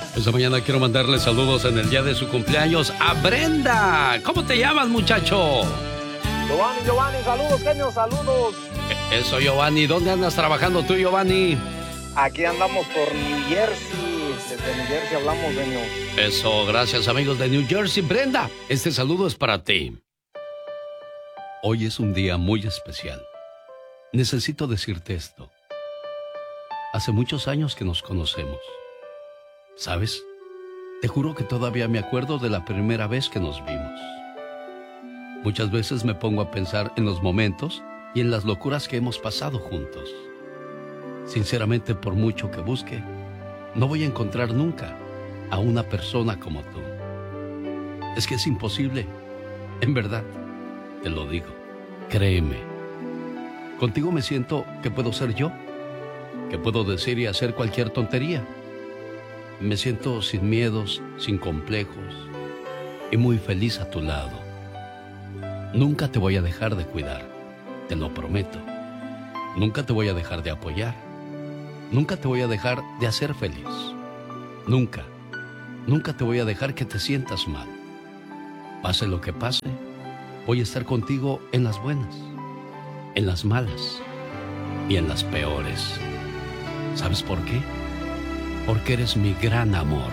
Esta mañana quiero mandarle saludos en el día de su cumpleaños a Brenda. ¿Cómo te llamas, muchacho? Giovanni, saludos, genio, saludos. Eso, Giovanni. ¿Dónde andas trabajando tú, Giovanni? Aquí andamos por New Jersey. Desde New Jersey hablamos, genio. Eso, gracias, amigos de New Jersey. Brenda, este saludo es para ti. Hoy es un día muy especial. Necesito decirte esto. Hace muchos años que nos conocemos. ¿Sabes? Te juro que todavía me acuerdo de la primera vez que nos vimos. Muchas veces me pongo a pensar en los momentos y en las locuras que hemos pasado juntos. Sinceramente, por mucho que busque, no voy a encontrar nunca a una persona como tú. Es que es imposible. En verdad, te lo digo. Créeme. Contigo me siento que puedo ser yo, que puedo decir y hacer cualquier tontería. Me siento sin miedos, sin complejos y muy feliz a tu lado. Nunca te voy a dejar de cuidar, te lo prometo. Nunca te voy a dejar de apoyar. Nunca te voy a dejar de hacer feliz. Nunca te voy a dejar que te sientas mal. Pase lo que pase, voy a estar contigo en las buenas, en las malas y en las peores. ¿Sabes por qué? Porque eres mi gran amor.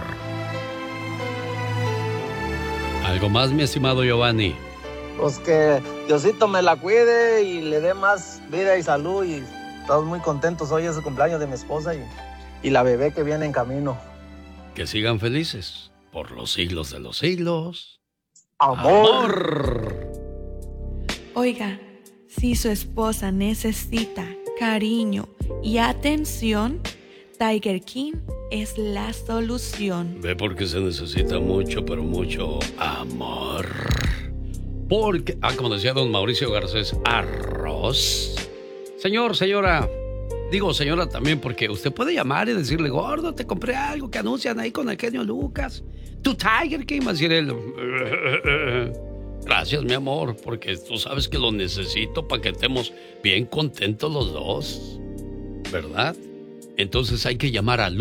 ¿Algo más, mi estimado Giovanni? Pues que Diosito me la cuide y le dé más vida y salud, y estamos muy contentos. Hoy es el cumpleaños de mi esposa y la bebé que viene en camino. Que sigan felices por los siglos de los siglos. ¡Amor! Oiga, si su esposa necesita cariño y atención, Tiger King es la solución. Ve porque se necesita mucho, pero mucho amor. Porque, como decía don Mauricio Garcés, arroz. Señor, señora, digo señora también, porque usted puede llamar y decirle, gordo, te compré algo que anuncian ahí con el genio Lucas. Tu Tiger King, va a decir él. Gracias, mi amor, porque tú sabes que lo necesito para que estemos bien contentos los dos, ¿verdad? Entonces hay que llamar al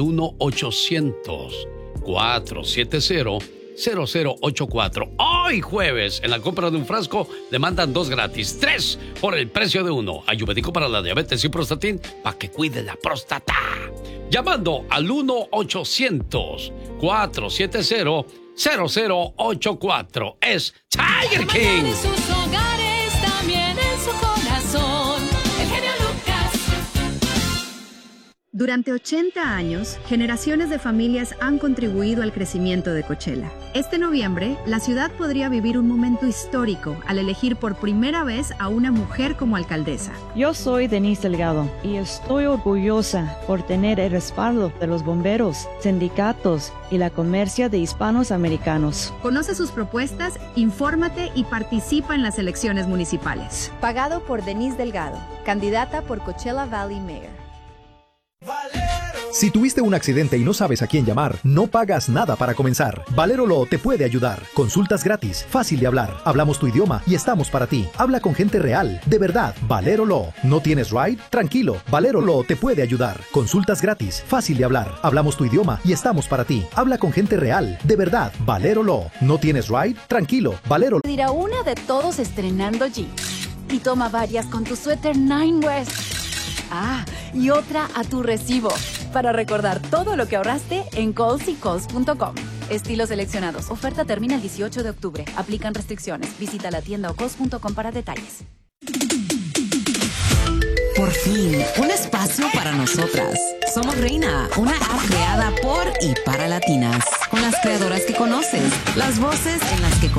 1-800-470-0084. Hoy jueves, en la compra de un frasco, le mandan 2 gratis, 3 por el precio de 1. Ayurvédico para la diabetes y prostatín, para que cuide la próstata. Llamando al 1-800-470-0084. Es Tiger King. En sus hogares, también en su corazón. El genio Lucas. Durante 80 años, generaciones de familias han contribuido al crecimiento de Coachella. Este noviembre, la ciudad podría vivir un momento histórico al elegir por primera vez a una mujer como alcaldesa. Yo soy Denise Delgado y estoy orgullosa por tener el respaldo de los bomberos, sindicatos y la comercia de hispanos americanos. Conoce sus propuestas, infórmate y participa en las elecciones municipales. Pagado por Denise Delgado, candidata por Coachella Valley Mayor. Si tuviste un accidente y no sabes a quién llamar, no pagas nada para comenzar. Valero Law te puede ayudar. Consultas gratis, fácil de hablar. Hablamos tu idioma y estamos para ti. Habla con gente real, de verdad. Valero Law. ¿No tienes ride? Tranquilo. Valero Law te puede ayudar. Consultas gratis, fácil de hablar. Hablamos tu idioma y estamos para ti. Habla con gente real, de verdad. Valero Law. ¿No tienes ride? Tranquilo. Valero Law. Dirá una de todos estrenando jeans. Y toma varias con tu suéter Nine West. Y otra a tu recibo. Para recordar todo lo que ahorraste en CollsYColls.com. Estilos seleccionados. Oferta termina el 18 de octubre. Aplican restricciones. Visita la tienda o Colls.com para detalles. Por fin, un espacio para nosotras. Somos Reina, una app creada por y para latinas. Con las creadoras que conoces, las voces en las que